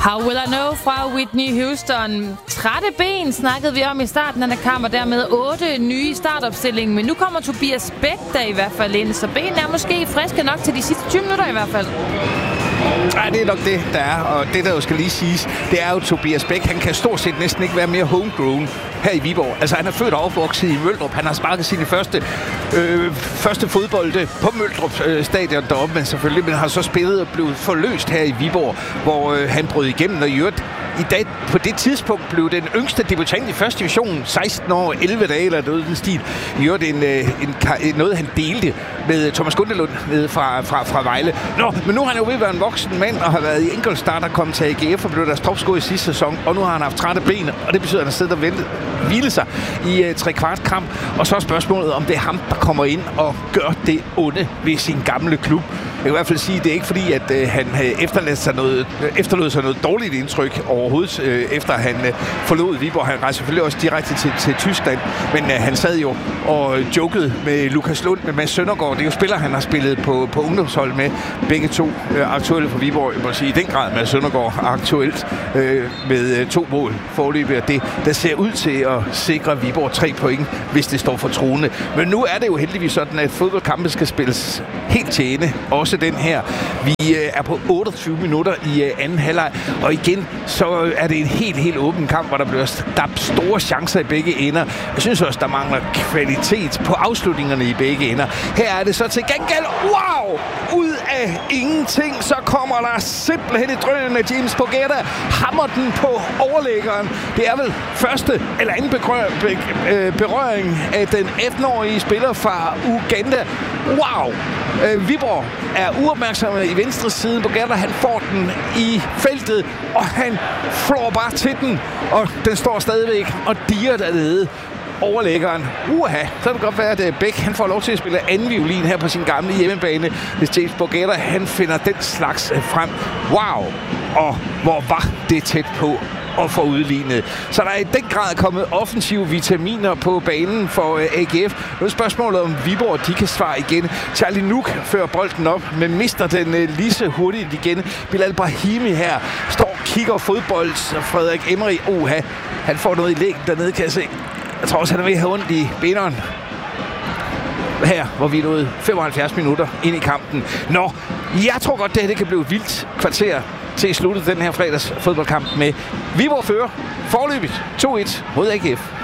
How Will I Know fra Whitney Houston. Trætte ben snakkede vi om i starten af den kamp, og dermed 8 nye i startopstillingen. Men nu kommer Tobias Bæk der i hvert fald ind, så benene er måske friske nok til de sidste 20 minutter i hvert fald. Nej, det er nok det, der er. Og det, der jo skal lige siges, det er jo Tobias Bæk. Han kan stort set næsten ikke være mere homegrown her i Viborg. Altså, han er født og opvokset i Møldrup. Han har sparket sine første fodbolde på Møldrup stadion deroppe, men selvfølgelig, men har så spillet og blevet forløst her i Viborg, hvor han brød igennem, og i øvrigt i dag, på det tidspunkt blev den yngste debutant i første division, 16 år, 11 dage eller noget i den stil. I øvrigt noget, han delte med Thomas Gundelund nede fra Vejle. Nå, men nu har han jo ved at være en voksen mand og har været i enkeltstart og kommet til AGF og blev deres topscorer i sidste sæson. Og nu har han haft trætte ben, og det betyder, at han har siddet og hvile sig i 3/4 kamp. Og så er spørgsmålet, om det er ham, der kommer ind og gør det onde ved sin gamle klub. Jeg kan i hvert fald sige, at det er ikke fordi, at han efterlod sig noget dårligt indtryk overhovedet, efter han forlod Viborg. Han rejste selvfølgelig også direkte til Tyskland, men han sad jo og jokede med Lukas Lund, med Mads Søndergaard. Det er jo spillere, han har spillet på ungdomshold med. Begge to aktuelle for Viborg. Jeg må sige, i den grad Mads Søndergaard aktuelt med 2 mål forløbet, og det der ser ud til at sikre Viborg 3 point, hvis det står for troende. Men nu er det jo heldigvis sådan, at fodboldkampe skal spilles helt til ende. Også den her. Vi er på 28 minutter i anden halvleg, og igen så er det en helt åben kamp, hvor der bliver skabt store chancer i begge ender. Jeg synes også, der mangler kvalitet på afslutningerne i begge ender. Her er det så til gengæld, wow! Ud af ingenting, så kommer der simpelthen et drøn af James Bogetta. Hammer den på overlæggeren. Det er vel første eller anden berøring af den 18-årige spiller fra Uganda. Wow! Viborg er uopmærksomme i venstre side. Bogetta, han får den i feltet, og han flår bare til den, og den står stadigvæk og dirrer dernede. Overlæggeren. Så kan det godt være, at Bæk han får lov til at spille anden violin her på sin gamle hjemmebane, hvis James Bogetta han finder den slags frem. Wow! Og hvor var det tæt på at få udlignet. Så der er i den grad kommet offensive vitaminer på banen for AGF. Nu er spørgsmålet, om Viborg de kan svare igen. Charlie Nuk fører bolden op, men mister den lige så hurtigt igen. Bilal Brahimi her står og kigger fodbold, og Frederik Emery, han får noget i lægen dernede, kan jeg se. Jeg tror også, han er ved at have ondt i beneren. Her, hvor vi er nået 75 minutter ind i kampen. Nå, jeg tror godt, det kan blive et vildt kvarter til at slutte den her fredags fodboldkamp med Viborg fører forløbigt 2-1 mod AGF.